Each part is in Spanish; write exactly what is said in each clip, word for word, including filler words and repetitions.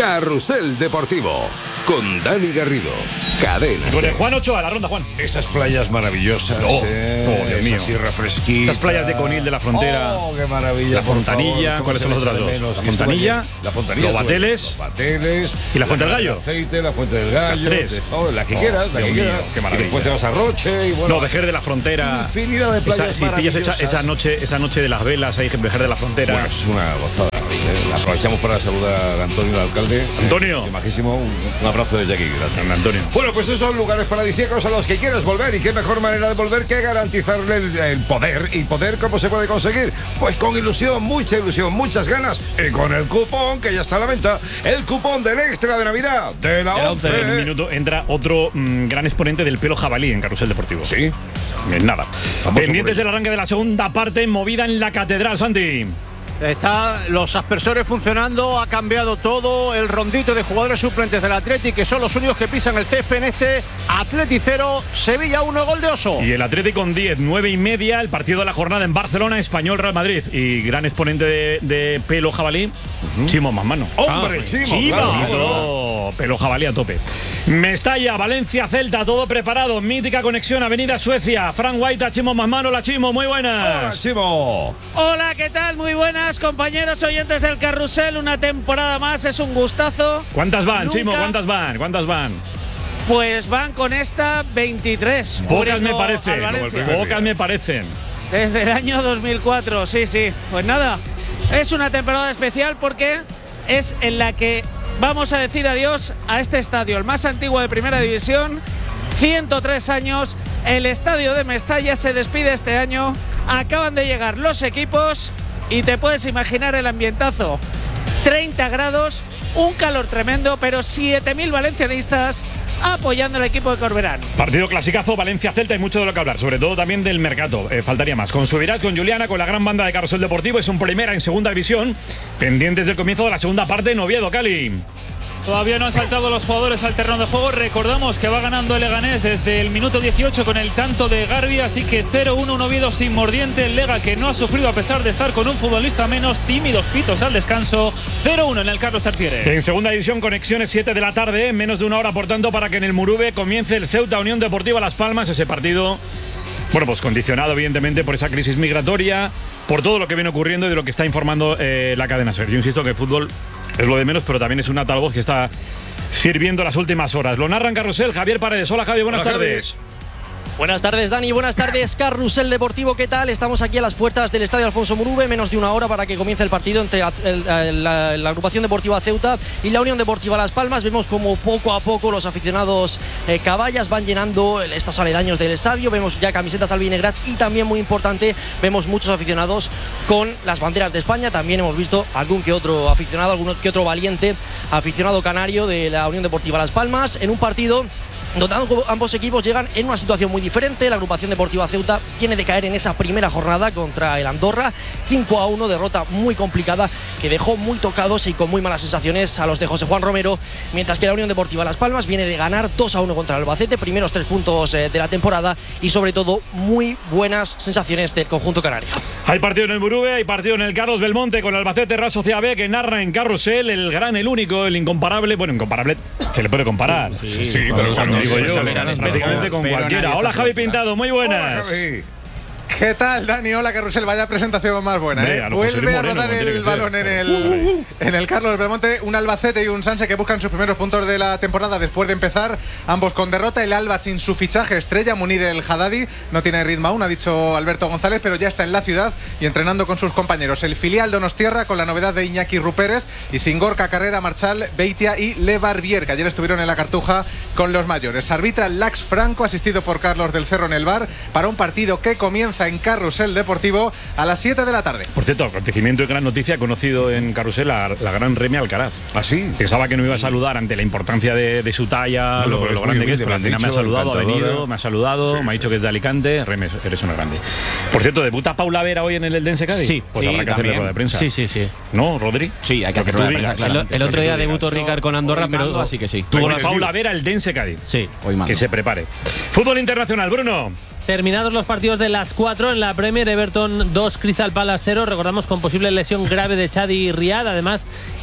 Carrusel Deportivo, con Dani Garrido. Cadena. Con el Juan Ochoa, la ronda, Juan. Esas playas maravillosas. Oh, eh, oh Dios mío. Sierra fresquita. Esas playas de Conil de la Frontera. Oh, qué maravilla. La Fontanilla. ¿Cuáles son las otras dos? La Fontanilla. La Fontanilla. Los Bateles. Los Bateles. ¿Y la Fuente del Gallo? El aceite, la Fuente del Gallo. Las tres. Oh, la que Oh, quieras, la Dios que mío, quieras. qué maravilla. Y después te vas a Roche y bueno. No, Vejer de la Frontera. Infinidad de playas esa, si pillas esa, esa, noche, esa noche de las velas ahí en Vejer de la Frontera. Bueno, es una gozada. Eh, aprovechamos para saludar a Antonio, el alcalde. Antonio. Eh, majísimo. Un, un abrazo desde aquí. Gracias, Antonio. Bueno, pues esos son lugares paradisíacos a los que quieres volver. Y qué mejor manera de volver que garantizarle el, el poder. ¿Y poder cómo se puede conseguir? Pues con ilusión, mucha ilusión, muchas ganas. Y con el cupón que ya está a la venta. El cupón del extra de Navidad de la once. En un minuto entra otro mmm, gran exponente del pelo jabalí en Carrusel Deportivo. Sí. En nada. Pendientes del arranque de la segunda parte, movida en la catedral, Santi. Están los aspersores funcionando, ha cambiado todo. El rondito de jugadores suplentes del Atleti, que son los únicos que pisan el césped en este Atleti cero, Sevilla uno, gol de Oso. Y el Atleti con diez, nueve y media, el partido de la jornada en Barcelona, Español Real Madrid. Y gran exponente de, de pelo jabalí, uh-huh. Chimo Manmano. ¡Hombre, ah, Chimo! Chimo, Claro, claro. Pelo jabalí a tope. Mestalla, Valencia, Celta, todo preparado. Mítica conexión, Avenida Suecia. Fran Guaita, Chimo Manmano, la Chimo, muy buenas. Hola, Chimo. Hola, ¿qué tal? Muy buenas. Compañeros oyentes del Carrusel, una temporada más, es un gustazo. ¿Cuántas van, Nunca... Chimo? ¿Cuántas van? ¿Cuántas van? Pues van con esta veintitrés. Pocas me parecen. Pocas me parecen. Desde el año dos mil cuatro, sí, sí. Pues nada, es una temporada especial porque es en la que vamos a decir adiós a este estadio, el más antiguo de Primera División. ciento tres años, el estadio de Mestalla se despide este año. Acaban de llegar los equipos. Y te puedes imaginar el ambientazo. treinta grados, un calor tremendo, pero siete mil valencianistas apoyando al equipo de Corberán. Partido clasicazo, Valencia-Celta, hay mucho de lo que hablar, sobre todo también del mercado. Eh, faltaría más. Con Subirats, con Juliana, con la gran banda de Carrusel Deportivo, es un primera en segunda división. Pendientes del comienzo de la segunda parte en Oviedo, Cali. Todavía no han saltado los jugadores al terreno de juego. Recordamos que va ganando el Leganés desde el minuto dieciocho con el tanto de Garbi, así que cero uno, un Oviedo sin mordiente. El Lega, que no ha sufrido a pesar de estar con un futbolista menos. Tímidos pitos al descanso. cero uno en el Carlos Tartiere. En segunda división, conexiones siete de la tarde, menos de una hora por tanto para que en el Murube comience el Ceuta Unión Deportiva Las Palmas. Ese partido, bueno, pues condicionado evidentemente por esa crisis migratoria, por todo lo que viene ocurriendo y de lo que está informando eh, la cadena SER. Yo insisto que el fútbol es lo de menos, pero también es una tal voz que está sirviendo las últimas horas. Lo narra en Carrusel Javier Paredes. Hola, Javi, buenas Hola, tardes. Javi. Buenas tardes, Dani. Buenas tardes, Carrusel Deportivo. ¿Qué tal? Estamos aquí a las puertas del Estadio Alfonso Murube, menos de una hora para que comience el partido entre la, la, la, la agrupación deportiva Ceuta y la Unión Deportiva Las Palmas. Vemos como poco a poco los aficionados eh, caballas van llenando estos aledaños del estadio. Vemos ya camisetas albinegras y también, muy importante, vemos muchos aficionados con las banderas de España. También hemos visto algún que otro aficionado, algún que otro valiente aficionado canario de la Unión Deportiva Las Palmas en un partido donde ambos equipos llegan en una situación muy diferente. La agrupación deportiva Ceuta viene de caer en esa primera jornada contra el Andorra, cinco a uno, derrota muy complicada que dejó muy tocados y con muy malas sensaciones a los de José Juan Romero, mientras que la Unión Deportiva Las Palmas viene de ganar dos a uno contra el Albacete, primeros tres puntos eh, de la temporada y sobre todo muy buenas sensaciones del conjunto canario. Hay partido en el Murube, hay partido en el Carlos Belmonte con el Albacete Real Sociedad B, que narra en Carrusel el gran, el único, el incomparable, bueno, incomparable, se le puede comparar. Sí, sí, sí, pero cuando digo yo, prácticamente con cualquiera. Hola, Javi Pintado, muy buenas. Hola, Javi. ¿Qué tal, Dani? Hola, Carrusel. Vaya presentación más buena, ¿eh? Ve, a Vuelve a Moreno, rodar el balón en el, en el Carlos Belmonte. Un Albacete y un Sanse que buscan sus primeros puntos de la temporada después de empezar, ambos con derrota. El Alba sin su fichaje estrella, Munir el Haddadi. No tiene ritmo aún, ha dicho Alberto González, pero ya está en la ciudad y entrenando con sus compañeros. El filial Donostiarra con la novedad de Iñaki Rupérez y sin Gorka Carrera, Marchal, Beitia y Le Barbier, que ayer estuvieron en la Cartuja con los mayores. Arbitra Lax Franco, asistido por Carlos del Cerro en el bar, para un partido que comienza en Carrusel Deportivo a las siete de la tarde. Por cierto, acontecimiento y gran noticia, conocido en Carrusel la, la gran Remy Alcaraz. ¿Ah, sí? Pensaba que no iba a saludar ante la importancia de, de su talla, no, lo, lo grande que es, pero al final me ha saludado, ha venido, me ha saludado, sí, me ha dicho sí. que es de Alicante. Remy, eres una grande. Por cierto, ¿debuta Paula Vera hoy en el Eldense Cádiz? Sí. Pues sí, habrá que también. hacer rueda de prensa. Sí, sí, sí. ¿No, Rodri? Sí, hay que hacer rueda de prensa. Claro. El, el otro día debutó Ricard con Andorra, pero así que sí. Tuvo la Paula Vera, el Eldense Cádiz. Sí, hoy más. Que se prepare. Fútbol internacional, Bruno. Terminados los partidos de las cuatro en la Premier, Everton dos, Crystal Palace cero. Recordamos con posible lesión grave de Chadi y Riad. Además,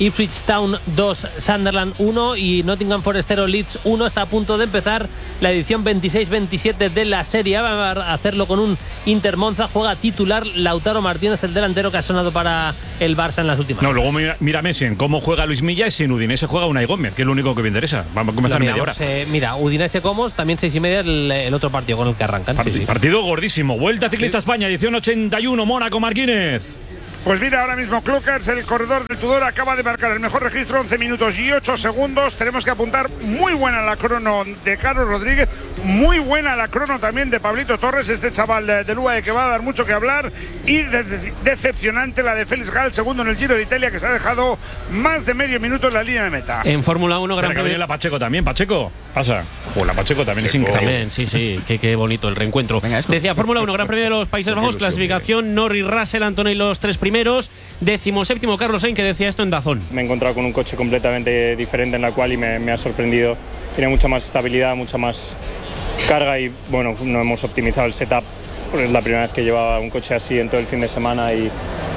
Ipswich Town dos, Sunderland uno y Nottingham Forest cero, Leeds uno. Está a punto de empezar la edición veintiséis veintisiete de la Serie A. Va a hacerlo con un Inter Monza. Juega titular Lautaro Martínez, el delantero que ha sonado para el Barça en las últimas No, horas. luego mira, mira Messi en cómo juega Luis Milla y si en Udinese juega Unai Gómez, que es lo único que me interesa. Vamos a comenzar Lo media miramos, hora. eh, mira, Udinese Comos, también seis y media el, el otro partido con el que arrancan. Parti- sí, sí. Partido gordísimo. Vuelta Ciclista España, edición ochenta y uno, Mónaco, Marquínez. Pues mira, ahora mismo Clockers, el corredor del Tudor, acaba de marcar el mejor registro, once minutos y ocho segundos. Tenemos que apuntar muy buena la crono de Carlos Rodríguez, muy buena la crono también de Pablito Torres, este chaval de, de U A E que va a dar mucho que hablar. Y de, de, decepcionante la de Félix Gall, segundo en el Giro de Italia, que se ha dejado más de medio minuto en la línea de meta. En Fórmula uno, Gran Premio. Premio. La Pacheco también, Pacheco. Pasa. Joder, la Pacheco también es increíble. También, sí, sí, qué, qué bonito el reencuentro. Venga, Decía Fórmula uno, Gran Premio de los Países Bajos, clasificación Norris, Russell, Antonio y los tres primeros. Décimo séptimo Carlos Sainz, que decía esto en Dazón. Me he encontrado con un coche completamente diferente en la cual y me, me ha sorprendido. Tiene mucha más estabilidad, mucha más carga y bueno, no hemos optimizado el setup. Es la primera vez que llevaba un coche así en todo el fin de semana y,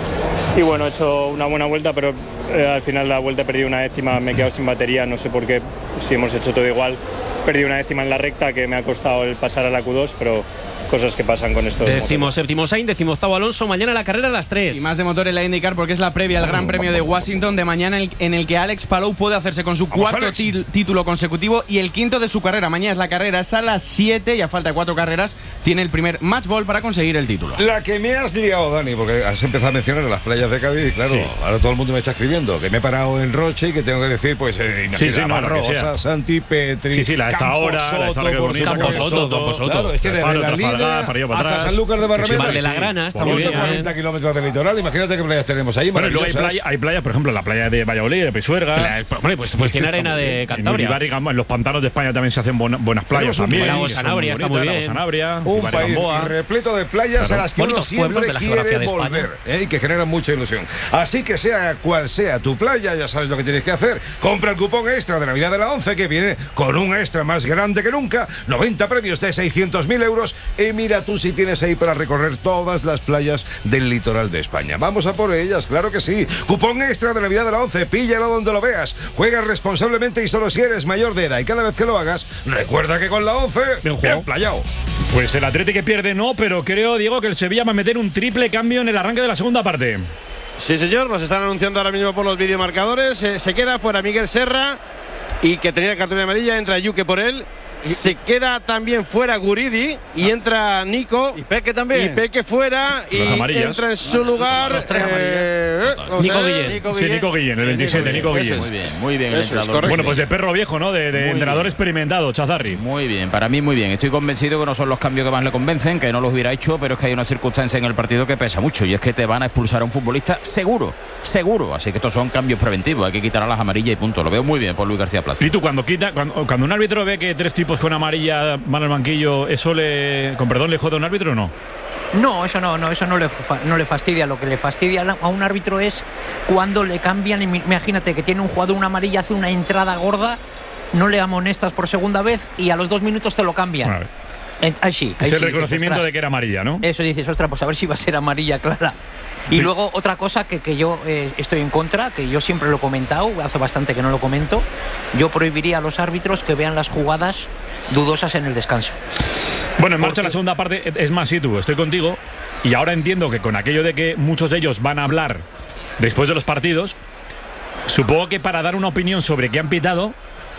y bueno, he hecho una buena vuelta, pero eh, al final la vuelta he perdido una décima, me he quedado sin batería, no sé por qué, si hemos hecho todo igual. Perdí una décima en la recta que me ha costado el pasar a la Q dos, pero cosas que pasan con estos Décimo séptimo Sainz, décimo octavo Alonso. Mañana la carrera a las tres. Y más de motor en la IndyCar porque es la previa al Gran Premio de Washington de mañana en el que Alex Palou puede hacerse con su Vamos, cuarto Alex. tí- título consecutivo y el quinto de su carrera. Mañana es la carrera, es a las siete y a falta de cuatro carreras tiene el primer match ball para conseguir el título. La que me has liado, Dani, porque has empezado a mencionar las playas de Cádiz y claro, Sí. ahora todo el mundo me está escribiendo que me he parado en Roche y que tengo que decir, pues, eh, Sí, sí, no, lo que sea. Rosa, Santi Petri, Sí, sí, la de esta Campo hora, la de esta Soto, hora que por bonita, supuesto. Campo Soto, Campo Soto. Claro, es que El desde Faro, la Trafalgar, línea para allá, para hasta atrás. Sanlúcar de Barrameda, Val de la sí. Grana, está Por muy ciento bien. cuarenta kilómetros del litoral, imagínate qué playas tenemos ahí. Bueno, y luego hay, maravillosas. playa, hay playas, por ejemplo, la playa de Valladolid, de Pisuerga. La- Hombre, pues, pues tiene arena de Cantabria. En Uribarri, en los pantanos de España también se hacen buena- buenas playas Tenemos un también. país. Lago que son Sanabria está muy bonitas, bien. Lago Sanabria, Un Uribarri país Gamboa. repleto de playas Claro. a las que uno Bonitos pueblos siempre de la geografía quiere de España. volver, ¿eh? Y que generan mucha ilusión. Así que sea cual sea tu playa, ya sabes lo que tienes que hacer. Compra el cupón extra de Navidad de la once que viene con un extra más grande que nunca, noventa premios de seiscientos mil euros y mira tú si tienes ahí para recorrer todas las playas del litoral de España. Vamos a por ellas, claro que sí. Cupón extra de Navidad de la once, píllalo donde lo veas. Juega responsablemente y solo si eres mayor de edad y cada vez que lo hagas, recuerda que con la once, Bien jugado. bien playao. Pues el Atlético que pierde no, pero creo, Diego, que el Sevilla va a meter un triple cambio en el arranque de la segunda parte. Sí, señor, nos están anunciando ahora mismo por los videomarcadores. Eh, se queda fuera Miguel Serra y que tenía cartulina amarilla, entra Yuque por él. Se queda también fuera Guridi y entra Nico. Y Peque también. Y Peque fuera y Las amarillas. entra en su lugar. Los tres eh, vamos Nico a ver. Guillén. Sí, Nico Guillén, el veintisiete, Nico Guillén. Eso es. Muy bien, muy bien el Eso es, entrenador. correcto. Bueno, pues de perro viejo, ¿no? De, de Muy entrenador bien. experimentado, Chazarri. Muy bien, para mí muy bien. Estoy convencido que no son los cambios que más le convencen, que no los hubiera hecho, pero es que hay una circunstancia en el partido que pesa mucho y es que te van a expulsar a un futbolista seguro, seguro. Así que estos son cambios preventivos, hay que quitar a las amarillas y punto. Lo veo muy bien por Luis García Plaza. Y tú, cuando quita, cuando, cuando un árbitro ve que tres tipos con amarilla van al banquillo, ¿eso le, con perdón, le jode a un árbitro o no? No, eso no, no, eso no le, fa- no le fastidia. Lo que le fastidia a un árbitro es cuando le cambian. Imagínate que tiene un jugador una amarilla, hace una entrada gorda, no le amonestas por segunda vez y a los dos minutos te lo cambian. A ver. En- ahí sí, ahí Es el sí, reconocimiento dices, ostras, de que era amarilla, ¿no? Eso dices, ostras, pues a ver si va a ser amarilla clara. Y luego otra cosa que, que yo eh, estoy en contra, que yo siempre lo he comentado, hace bastante que no lo comento, yo prohibiría a los árbitros que vean las jugadas dudosas en el descanso. Bueno, en marcha la segunda parte. Es más, sí, tú, estoy contigo. Y ahora entiendo que con aquello de que muchos de ellos van a hablar después de los partidos, supongo que para dar una opinión sobre qué han pitado,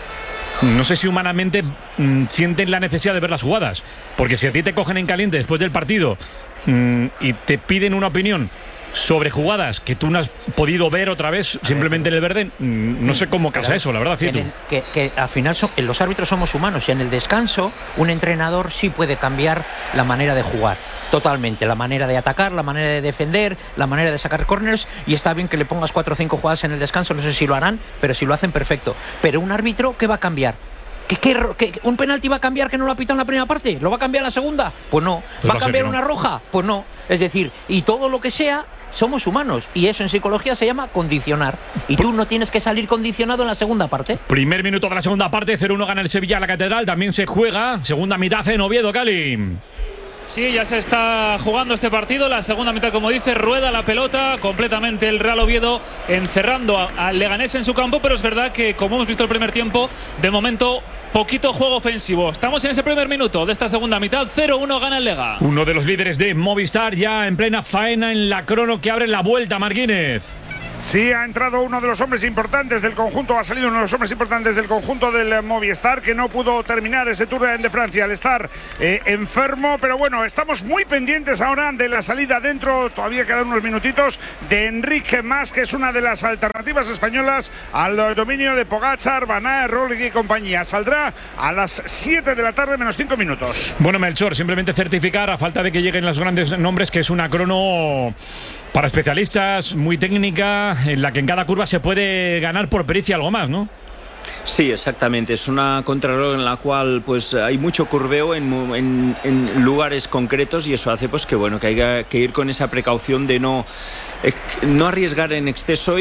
no sé si humanamente mmm, sienten la necesidad de ver las jugadas. Porque si a ti te cogen en caliente después del partido mmm, y te piden una opinión sobre jugadas que tú no has podido ver otra vez simplemente en el verde, mmm, no sé cómo casa Claro, eso, la verdad, en Citu. el- que, que al final son- los árbitros somos humanos y en el descanso un entrenador sí puede cambiar la manera de jugar. Totalmente, la manera de atacar, la manera de defender, la manera de sacar corners, y está bien que le pongas cuatro o cinco jugadas en el descanso, no sé si lo harán, pero si lo hacen, perfecto. Pero un árbitro, ¿qué va a cambiar? ¿Qué, qué, qué- ¿Un penalti va a cambiar que no lo ha pitado en la primera parte? ¿Lo va a cambiar en la segunda? Pues no. Pues ¿Va va a a ser cambiar que no. una roja? Pues no. Es decir, y todo lo que sea, somos humanos, y eso en psicología se llama condicionar, y tú no tienes que salir condicionado en la segunda parte. Primer minuto de la segunda parte, cero uno gana el Sevilla a la Catedral, también se juega, segunda mitad en Oviedo, Cali. Sí, ya se está jugando este partido. La segunda mitad, como dice, rueda la pelota completamente el Real Oviedo, encerrando al Leganés en su campo. Pero es verdad que, como hemos visto el primer tiempo, de momento poquito juego ofensivo. Estamos en ese primer minuto de esta segunda mitad. cero uno gana el Lega. Uno de los líderes de Movistar ya en plena faena en la crono que abre la vuelta, Marquínez. Sí, ha entrado uno de los hombres importantes del conjunto, ha salido uno de los hombres importantes del conjunto del Movistar, que no pudo terminar ese Tour de Francia al estar eh, enfermo. Pero bueno, estamos muy pendientes ahora de la salida dentro, todavía quedan unos minutitos, de Enrique Mas, que es una de las alternativas españolas al dominio de Pogačar, Van Aert, Roglic y compañía. Saldrá a las siete de la tarde menos cinco minutos. Bueno, Melchor, simplemente certificar, a falta de que lleguen los grandes nombres, que es una crono para especialistas, muy técnica, en la que en cada curva se puede ganar por pericia algo más, ¿no? Sí, exactamente. Es una contrarreloj en la cual pues hay mucho curveo en, en, en lugares concretos, y eso hace pues que bueno que haya que ir con esa precaución de no, no arriesgar en exceso